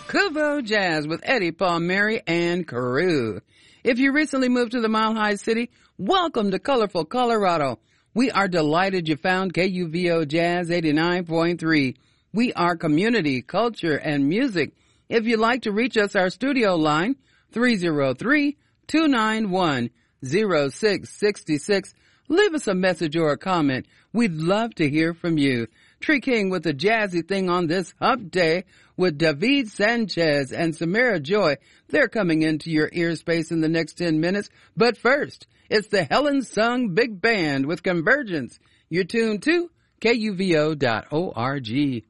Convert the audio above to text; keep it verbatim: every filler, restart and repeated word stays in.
Kuvo Jazz with Eddie Palmieri and Carew. If you recently moved to the Mile High City, welcome to colorful Colorado. We are delighted you found K U V O Jazz eighty-nine point three. We are community, culture, and music. If you'd like to reach us, our studio line, three oh three, two nine one, oh six six six. Leave us a message or a comment. We'd love to hear from you. Tree King with a jazzy thing on this hump day with David Sanchez and Samara Joy. They're coming into your ear space in the next ten minutes. But first, it's the Helen Sung Big Band with Convergence. You're tuned to K U V O dot org.